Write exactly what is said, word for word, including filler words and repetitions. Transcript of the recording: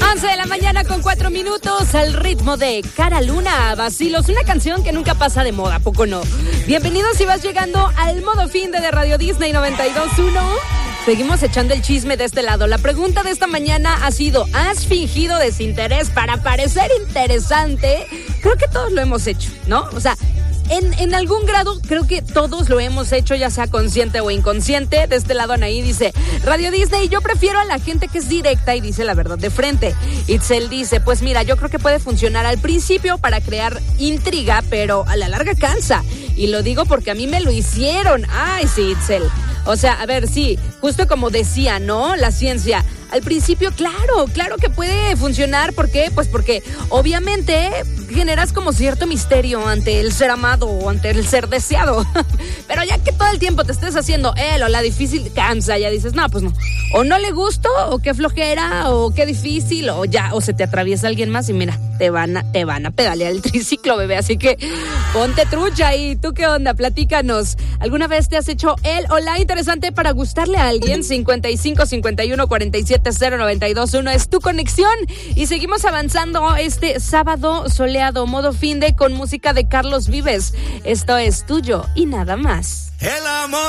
once de la mañana con cuatro minutos al ritmo de Cara Luna, Vacilos, una canción que nunca pasa de moda, ¿a poco no? Bienvenidos si vas llegando al modo fin de, de Radio Disney noventa y dos punto uno. Seguimos echando el chisme de este lado. La pregunta de esta mañana ha sido, ¿has fingido desinterés para parecer interesante? Creo que todos lo hemos hecho, ¿no? O sea, En, en algún grado creo que todos lo hemos hecho, ya sea consciente o inconsciente. De este lado Anaí dice, Radio Disney, yo prefiero a la gente que es directa y dice la verdad de frente. Itzel dice, pues mira, yo creo que puede funcionar al principio para crear intriga, pero a la larga cansa. Y lo digo porque a mí me lo hicieron. Ay, sí, Itzel. O sea, a ver, sí, justo como decía, ¿no? La ciencia. Al principio, claro, claro que puede funcionar. ¿Por qué? Pues porque obviamente generas como cierto misterio ante el ser amado o ante el ser deseado. Pero ya que todo el tiempo te estés haciendo él o la difícil, cansa, ya dices, no, pues no. O no le gusto, o qué flojera, o qué difícil, o ya, o se te atraviesa alguien más y mira, te van a, te van a pedalear el triciclo, bebé. Así que ponte trucha y ¿tú qué onda? Platícanos. ¿Alguna vez te has hecho él o la interesante para gustarle a alguien? cincuenta y cinco, cincuenta y uno, cuarenta y siete, cero noventa y dos uno es tu conexión. Y seguimos avanzando este sábado soleado, modo fin de con música de Carlos Vives. Esto es Tuyo y Nada Más. El amor